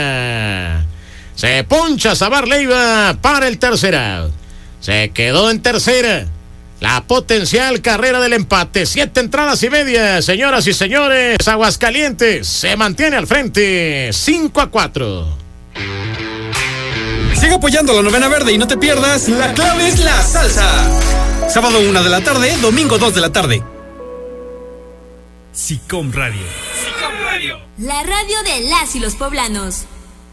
Se poncha Samar Leiva para el tercer out. Se quedó en tercera. La potencial carrera del empate. 7 entradas y media, señoras y señores. Aguascalientes se mantiene al frente. 5-4. Sigue apoyando la Novena Verde y no te pierdas La Clave es la Salsa. Sábado 1 de la tarde, domingo 2 de la tarde. SICOM Radio. SICOM Radio. La radio de las y los poblanos.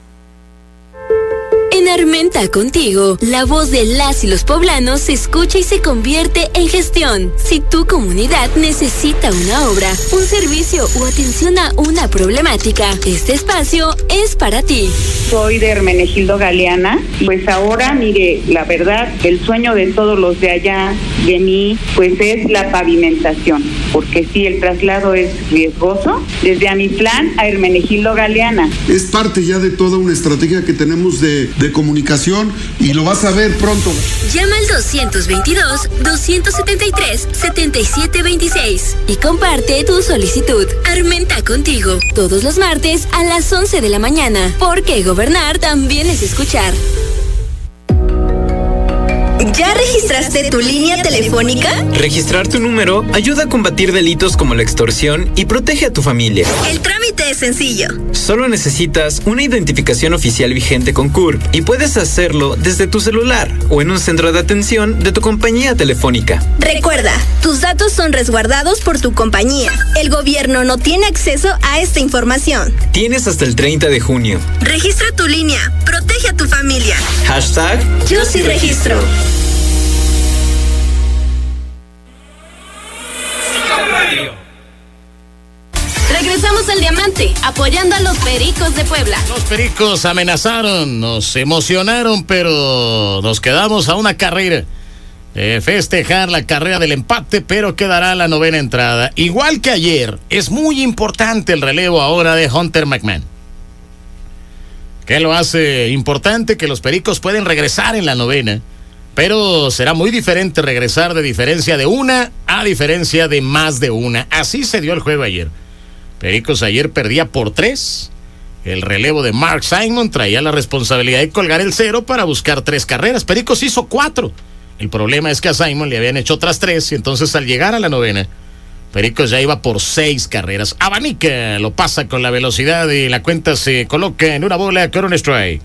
En Armenta Contigo, la voz de las y los poblanos se escucha y se convierte en gestión. Si tu comunidad necesita una obra, un servicio o atención a una problemática, este espacio es para ti. Soy de Hermenegildo Galeana, y pues ahora, mire, la verdad, el sueño de todos los de allá, de mí, pues es la pavimentación, porque sí, el traslado es riesgoso, desde Amitlán a Hermenegildo Galeana. Es parte ya de toda una estrategia que tenemos de comunicación y lo vas a ver pronto. Llama al 222-273-7726 y comparte tu solicitud. Armenta Contigo, todos los martes a las 11 de la mañana, porque gobernar también es escuchar. ¿Ya registraste tu línea telefónica? Registrar tu número ayuda a combatir delitos como la extorsión y protege a tu familia. El trámite es sencillo. Solo necesitas una identificación oficial vigente con CURP y puedes hacerlo desde tu celular o en un centro de atención de tu compañía telefónica. Recuerda, tus datos son resguardados por tu compañía. El gobierno no tiene acceso a esta información. Tienes hasta el 30 de junio. Registra tu línea. Protege a tu familia. Hashtag Yo sí registro. Regresamos al Diamante, apoyando a los Pericos de Puebla. Los Pericos amenazaron, nos emocionaron, pero nos quedamos a una carrera de festejar la carrera del empate, pero quedará la novena entrada. Igual que ayer, es muy importante el relevo ahora de Hunter McMahon. ¿Qué lo hace importante? Que los Pericos pueden regresar en la novena, pero será muy diferente regresar de diferencia de una a diferencia de más de una. Así se dio el juego ayer. Pericos ayer perdía por 3. El relevo de Mark Simon traía la responsabilidad de colgar el 0 para buscar 3 carreras. Pericos hizo 4. El problema es que a Simon le habían hecho otras 3 y entonces al llegar a la novena, Pericos ya iba por 6 carreras. Abanica lo pasa con la velocidad y la cuenta se coloca en una bola con un strike.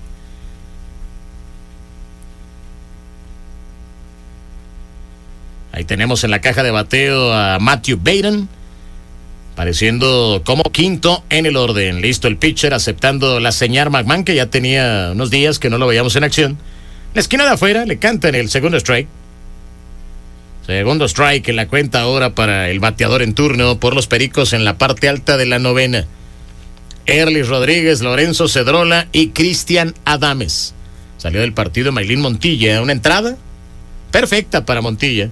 Ahí tenemos en la caja de bateo a Matthew Baden, pareciendo como quinto en el orden. Listo el pitcher, aceptando la señal McMahon, que ya tenía unos días que no lo veíamos en acción. La esquina de afuera, le cantan el segundo strike. Segundo strike en la cuenta ahora para el bateador en turno por los Pericos en la parte alta de la novena. Erlis Rodríguez, Lorenzo Cedrola y Cristian Adames. Salió del partido Maylin Montilla. Una entrada perfecta para Montilla.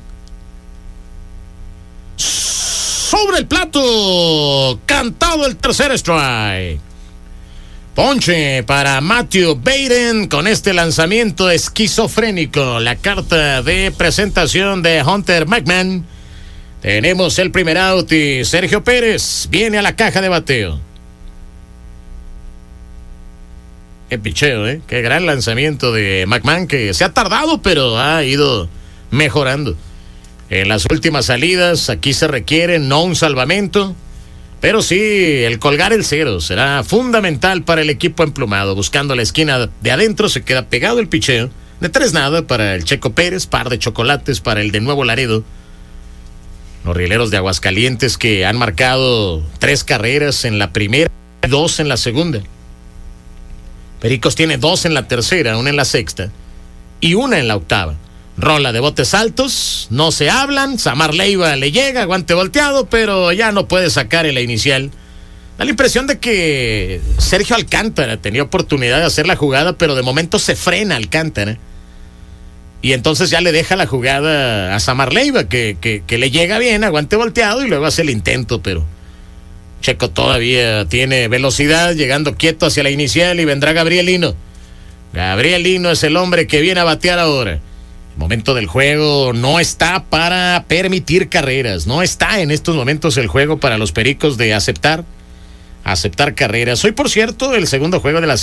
Sobre el plato, cantado el tercer strike. Ponche para Matthew Baden con este lanzamiento esquizofrénico. La carta de presentación de Hunter McMahon. Tenemos el primer out y Sergio Pérez viene a la caja de bateo. Qué picheo, qué gran lanzamiento de McMahon, que se ha tardado pero ha ido mejorando. En las últimas salidas, aquí se requiere no un salvamento, pero sí el colgar el 0 será fundamental para el equipo emplumado. Buscando la esquina de adentro, se queda pegado el picheo. De 3-0 para el Checo Pérez, par de chocolates para el de Nuevo Laredo. Los rieleros de Aguascalientes que han marcado 3 carreras en la primera y 2 en la segunda. Pericos tiene 2 en la tercera, 1 en la sexta y 1 en la octava. Rola de botes altos, no se hablan. Samar Leiva le llega, guante volteado, pero ya no puede sacar en la inicial. Da la impresión de que Sergio Alcántara tenía oportunidad de hacer la jugada, pero de momento se frena Alcántara. Y entonces ya le deja la jugada a Samar Leiva, que le llega bien, a guante volteado, y luego hace el intento, pero Checo todavía tiene velocidad, llegando quieto hacia la inicial, y vendrá Gabriel Lino. Gabriel Lino es el hombre que viene a batear ahora. El momento del juego no está para permitir carreras, no está en estos momentos el juego para los Pericos de aceptar carreras. Hoy, por cierto, el segundo juego de la